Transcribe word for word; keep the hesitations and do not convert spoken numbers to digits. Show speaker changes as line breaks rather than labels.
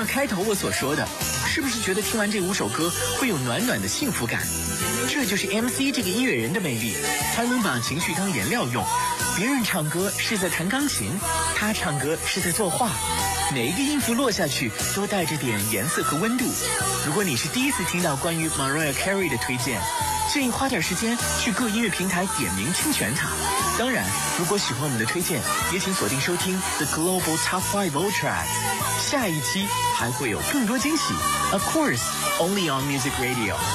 像开头我所说的，是不是觉得听完这五首歌会有暖暖的幸福感？这就是 M C 这个音乐人的魅力，他能把情绪当颜料用。别人唱歌是在弹钢琴，他唱歌是在作画，每一个音符落下去都带着点颜色和温度。如果你是第一次听到关于 Mariah Carey 的推荐，建议花点时间去各音乐平台点名清选它。当然，如果喜欢我们的推荐，也请锁定收听 The Global Top five Track。下一期还会有更多惊喜 ，Of course, only on Music Radio。